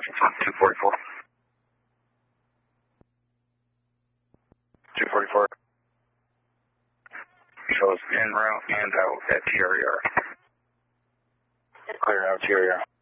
Washington 244. 244. Shows en route and out at TRER. Clear out TRER.